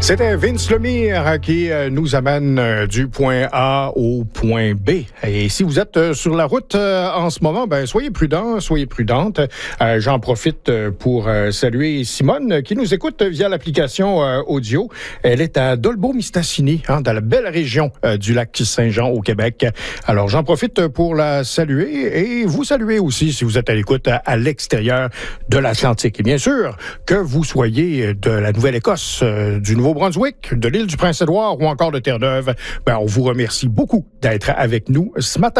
C'était Vince Lemire qui nous amène du point A au point B. Et si vous êtes sur la route en ce moment, ben soyez prudents, soyez prudentes. J'en profite pour saluer Simone qui nous écoute via l'application audio. Elle est à Dolbeau-Mistassini, dans la belle région du lac Saint-Jean au Québec. Alors j'en profite pour la saluer et vous saluer aussi si vous êtes à l'écoute à l'extérieur de l'Atlantique. Et bien sûr, que vous soyez de la Nouvelle-Écosse, du Nouveau-Brunswick, de l'île du Prince-Édouard ou encore de Terre-Neuve, ben on vous remercie beaucoup d'être avec nous ce matin.